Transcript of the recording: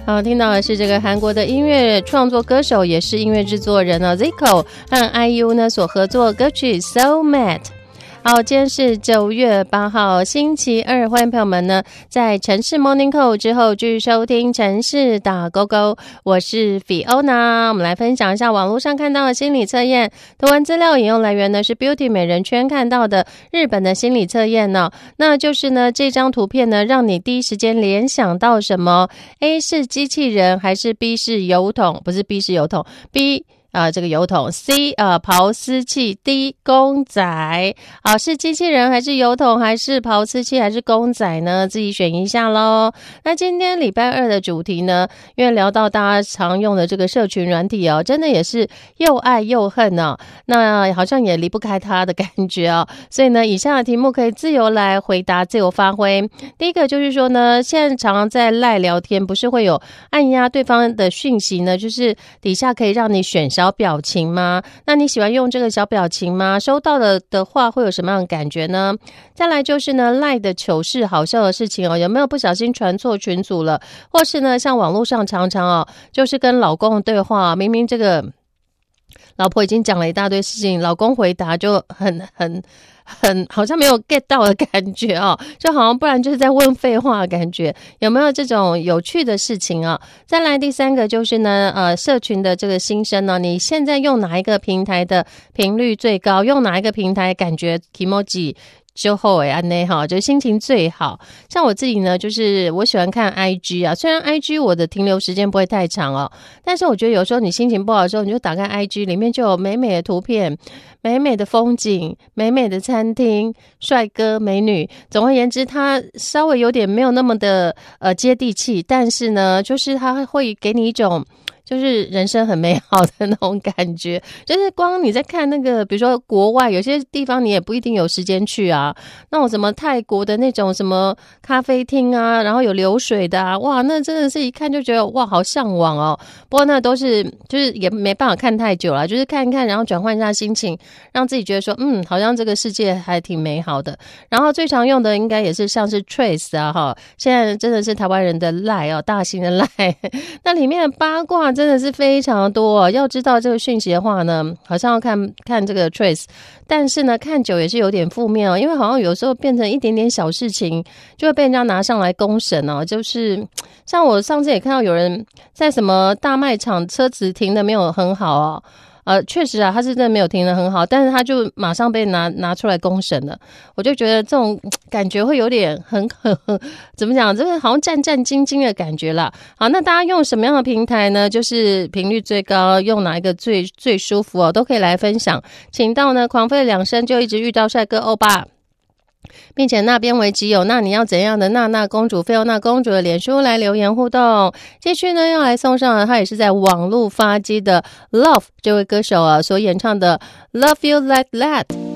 好，听到的是这个韩国的音乐创作歌手，也是音乐制作人呢 Zico 和 IU 呢所合作歌曲 So Mad。好，今天是9月8号星期二，欢迎朋友们呢在城市 Morning Call 之后继续收听城市打勾勾，我是 Fiona。 我们来分享一下网络上看到的心理测验，图文资料引用来源呢是 Beauty 美人圈看到的日本的心理测验呢，那就是呢这张图片呢让你第一时间联想到什么？ A 是机器人还是 B 是油桶？不是 B 是油桶， B这个油桶， C 刨丝器， D 公仔。好，是机器人还是油桶还是刨丝器还是公仔呢？自己选一下咯。那今天礼拜二的主题呢，因为聊到大家常用的这个社群软体哦，真的也是又爱又恨哦，那好像也离不开它的感觉哦，所以呢以下的题目可以自由来回答，自由发挥。第一个就是说呢，现在常常在赖聊天不是会有按压对方的讯息呢，就是底下可以让你选小表情吗？那你喜欢用这个小表情吗？收到了的话会有什么样的感觉呢？再来就是呢赖的糗事好笑的事情哦，有没有不小心传错群组了？或是呢像网络上常常哦，就是跟老公的对话，明明这个老婆已经讲了一大堆事情，老公回答就很好像没有 get 到的感觉哦，就好像不然就是在问废话的感觉，有没有这种有趣的事情啊？再来第三个就是呢社群的这个心声呢，你现在用哪一个平台的频率最高？用哪一个平台感觉 Kimoji就后就心情最好？像我自己呢，就是我喜欢看 IG 啊，虽然 IG 我的停留时间不会太长哦，但是我觉得有时候你心情不好的时候，你就打开 IG， 里面就有美美的图片，美美的风景，美美的餐厅，帅哥美女，总而言之它稍微有点没有那么的接地气，但是呢就是它会给你一种就是人生很美好的那种感觉，就是光你在看那个比如说国外有些地方你也不一定有时间去啊，那种什么泰国的那种什么咖啡厅啊，然后有流水的啊，哇那真的是一看就觉得哇好向往哦。不过那都是就是也没办法看太久啦，就是看一看然后转换一下心情，让自己觉得说好像这个世界还挺美好的。然后最常用的应该也是像是 Trace 啊现在真的是台湾人的 LINE 哦，大型的 LINE 那里面的八卦真的是非常多哦，要知道这个讯息的话呢，好像要看这个 Trace， 但是呢看久也是有点负面哦，因为好像有时候变成一点点小事情就会被人家拿上来公审哦，就是像我上次也看到有人在什么大卖场车子停的没有很好哦，确实啊，他是真的没有停得很好，但是他就马上被拿出来公审了。我就觉得这种感觉会有点很怎么讲，这个好像战战兢兢的感觉啦。好，那大家用什么样的平台呢？就是频率最高，用哪一个最舒服哦，都可以来分享。请到呢狂吠2声就一直遇到帅哥欧巴，并且那边为己有，那你要怎样的娜娜公主、菲欧娜公主的脸书来留言互动。继续呢要来送上的，他也是在网络发迹的 Love 这位歌手啊所演唱的 Love You Like That。